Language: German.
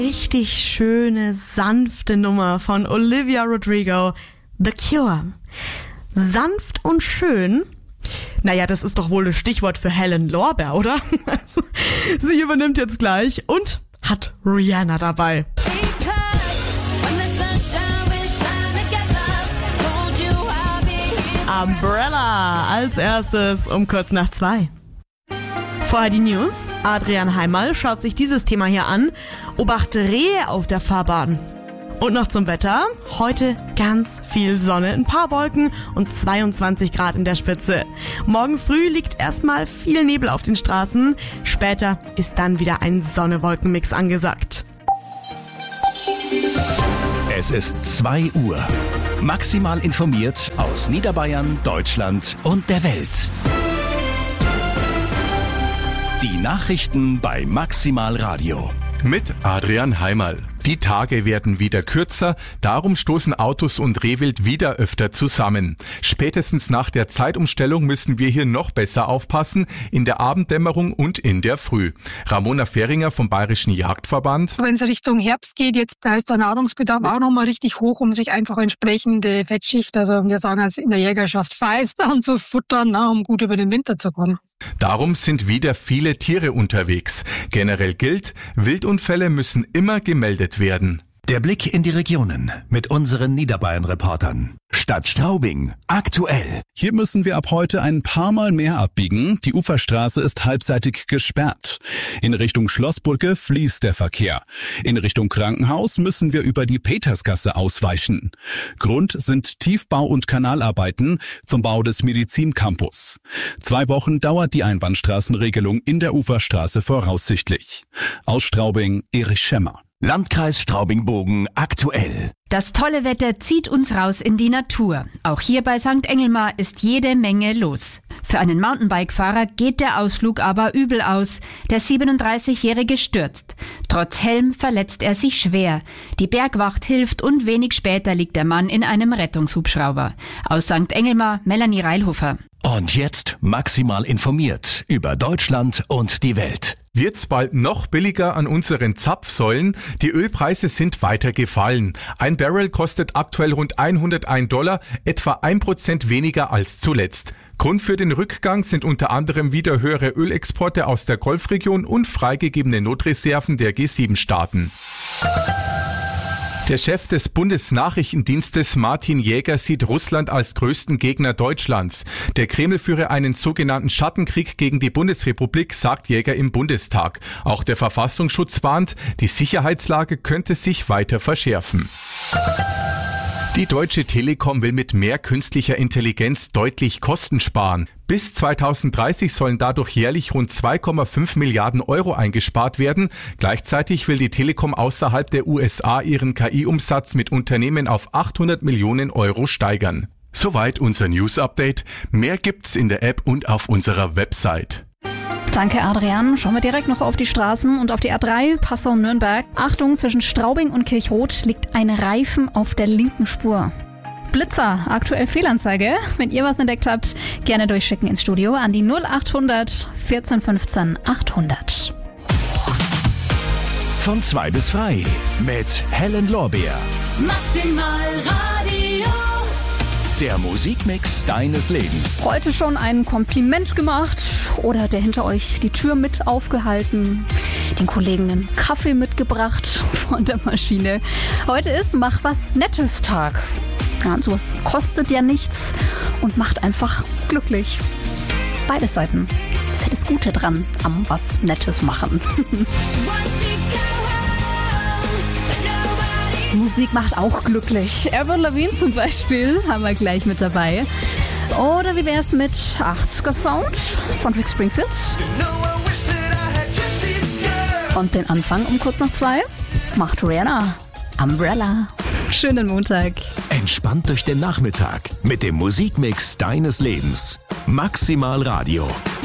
Richtig schöne, sanfte Nummer von Olivia Rodrigo, The Cure. Sanft und schön? Naja, das ist doch wohl das Stichwort für Helen Lorber, oder? Sie übernimmt jetzt gleich und hat Rihanna dabei. Umbrella als erstes um kurz nach 2. Vorher die News. Adrian Heimal schaut sich dieses Thema hier an. Obacht Rehe auf der Fahrbahn. Und noch zum Wetter. Heute ganz viel Sonne, ein paar Wolken und 22 Grad in der Spitze. Morgen früh liegt erstmal viel Nebel auf den Straßen. Später ist dann wieder ein Sonne-Wolken-Mix angesagt. Es ist 2 Uhr. Maximal informiert aus Niederbayern, Deutschland und der Welt. Die Nachrichten bei Maximal Radio. Mit Adrian Heimal. Die Tage werden wieder kürzer, darum stoßen Autos und Rehwild wieder öfter zusammen. Spätestens nach der Zeitumstellung müssen wir hier noch besser aufpassen, in der Abenddämmerung und in der Früh. Ramona Fehringer vom Bayerischen Jagdverband. Wenn es Richtung Herbst geht, jetzt da ist der Nahrungsbedarf auch nochmal richtig hoch, um sich einfach entsprechende Fettschicht, also wir sagen es in der Jägerschaft Feist, anzufuttern, um gut über den Winter zu kommen. Darum sind wieder viele Tiere unterwegs. Generell gilt, Wildunfälle müssen immer gemeldet werden. Der Blick in die Regionen mit unseren Niederbayern-Reportern. Stadt Straubing, aktuell. Hier müssen wir ab heute ein paar Mal mehr abbiegen. Die Uferstraße ist halbseitig gesperrt. In Richtung Schlossbrücke fließt der Verkehr. In Richtung Krankenhaus müssen wir über die Petersgasse ausweichen. Grund sind Tiefbau- und Kanalarbeiten zum Bau des Medizincampus. 2 Wochen dauert die Einbahnstraßenregelung in der Uferstraße voraussichtlich. Aus Straubing, Erich Schemmer. Landkreis Straubing-Bogen, aktuell. Das tolle Wetter zieht uns raus in die Natur. Auch hier bei St. Engelmar ist jede Menge los. Für einen Mountainbike-Fahrer geht der Ausflug aber übel aus. Der 37-Jährige stürzt. Trotz Helm verletzt er sich schwer. Die Bergwacht hilft und wenig später liegt der Mann in einem Rettungshubschrauber. Aus St. Engelmar, Melanie Reilhofer. Und jetzt maximal informiert über Deutschland und die Welt. Wird's bald noch billiger an unseren Zapfsäulen? Die Ölpreise sind weiter gefallen. Ein Barrel kostet aktuell rund $101, etwa 1% weniger als zuletzt. Grund für den Rückgang sind unter anderem wieder höhere Ölexporte aus der Golfregion und freigegebene Notreserven der G7-Staaten. Der Chef des Bundesnachrichtendienstes Martin Jäger sieht Russland als größten Gegner Deutschlands. Der Kreml führe einen sogenannten Schattenkrieg gegen die Bundesrepublik, sagt Jäger im Bundestag. Auch der Verfassungsschutz warnt, die Sicherheitslage könnte sich weiter verschärfen. Die Deutsche Telekom will mit mehr künstlicher Intelligenz deutlich Kosten sparen. Bis 2030 sollen dadurch jährlich rund 2,5 Milliarden Euro eingespart werden. Gleichzeitig will die Telekom außerhalb der USA ihren KI-Umsatz mit Unternehmen auf 800 Millionen Euro steigern. Soweit unser News-Update. Mehr gibt's in der App und auf unserer Website. Danke, Adrian. Schauen wir direkt noch auf die Straßen und auf die A3 Passau-Nürnberg. Achtung, zwischen Straubing und Kirchroth liegt ein Reifen auf der linken Spur. Blitzer, aktuell Fehlanzeige. Wenn ihr was entdeckt habt, gerne durchschicken ins Studio an die 0800 14 15 800. Von 2 bis frei mit Helen Lorbeer. Maximal Radio. Der Musikmix deines Lebens. Heute schon ein Kompliment gemacht oder der hinter euch die Tür mit aufgehalten, den Kollegen einen Kaffee mitgebracht von der Maschine. Heute ist Mach was Nettes Tag. Ja, und sowas kostet ja nichts und macht einfach glücklich. Beide Seiten. Das ist das Gute dran am was Nettes machen. Musik macht auch glücklich. Avril Lavigne zum Beispiel haben wir gleich mit dabei. Oder wie wär's mit 80er Sound von Rick Springfield? Und den Anfang um kurz nach 2 macht Rihanna. Umbrella. Schönen Montag. Entspannt durch den Nachmittag mit dem Musikmix deines Lebens. Maximal Radio.